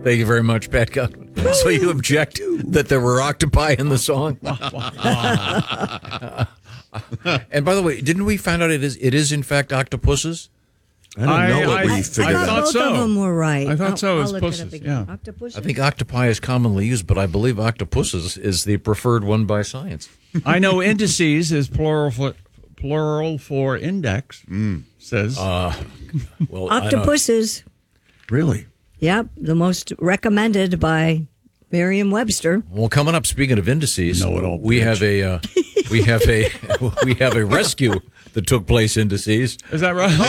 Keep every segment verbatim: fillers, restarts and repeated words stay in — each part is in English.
Thank you very much, Pat Godwin. So you object that there were octopi in the song? And by the way, didn't we find out it is it is in fact octopuses? I don't I- know what I- we I figured thought out. both so. of them were right. I thought I'll- so, I'll it's look it pusses, up again. yeah. Octopus? I think octopi is commonly used, but I believe octopuses is the preferred one by science. I know indices is plural for, plural for index, says. Uh, well, I don't- Octopuses. Really? Yep, the most recommended by Merriam-Webster. Well, coming up, speaking of indices, Know-it-all we bitch. have a uh, we have a we have a rescue that took place indices. Is that right?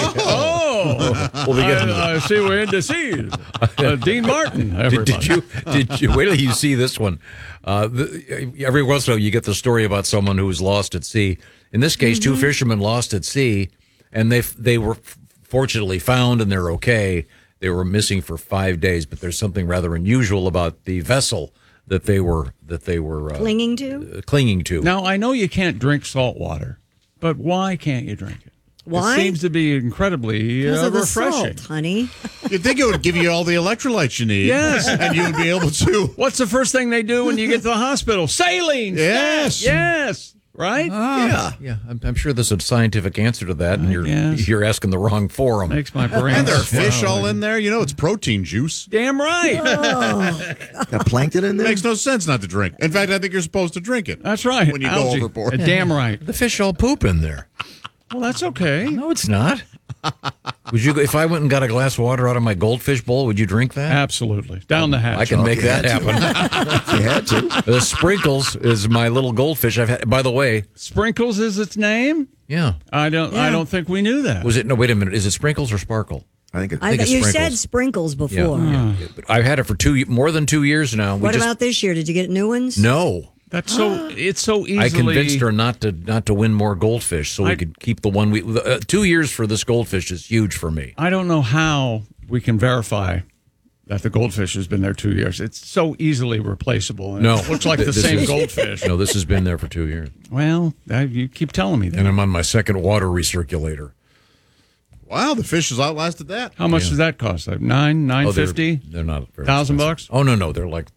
Oh, We'll be getting. I, I see we're indices. Uh, Dean Martin, Did, everybody. did you did you wait till you see this one? Uh, the, every once in a while, you get the story about someone who was lost at sea. In this case, two fishermen lost at sea, and they they were fortunately found and they're okay. They were missing for five days, but there's something rather unusual about the vessel that they were that they were uh, Clinging to? uh, clinging to. Now, I know you can't drink salt water, but why can't you drink it? Why? It seems to be incredibly Because uh, of the refreshing. salt, honey. You'd think it would give you all the electrolytes you need. Yes. And you would be able to. What's the first thing they do when you get to the hospital? Saline. Yes. Yes. Right? Yeah. Yeah, I'm, I'm sure there's a scientific answer to that, and you're guess. you're asking the wrong forum. Makes my brain. And there are fish swell. all in there. You know, it's protein juice. Damn right. Got plankton in It there? makes no sense not to drink. In fact, I think you're supposed to drink it. That's right. When you Algae. go overboard. Uh, Damn right. The fish all poop in there. Well, that's okay. No, it's not. Would you? If I went and got a glass of water out of my goldfish bowl, would you drink that? Absolutely. Down the hatch. I can Oh, make you that had to. happen. You had to. The Sprinkles is my little goldfish. I've had. By the way, Sprinkles is its name? yeah. I don't I Yeah. don't think we knew that. Was it? No, wait a minute. Is it Sprinkles or Sparkle? I think it, I think it's you sprinkles. said sprinkles Yeah. before. yeah. But I've had it for two more than two years now. We What just, about this year? Did you get new ones? No. That's so it's so easily I convinced her not to not to win more goldfish, so we I- could keep the one we. Uh, two years for this goldfish is huge for me. I don't know how we can verify that the goldfish has been there two years. It's so easily replaceable. And No, it looks like the This same is- goldfish. No, this has been there for two years, Well, uh, you keep telling me that. and I'm on my second water recirculator. Wow, the fish has outlasted that. How much does that cost? Like nine, nine Oh, they're- fifty, They're not very thousand expensive. bucks. Oh no, no, they're like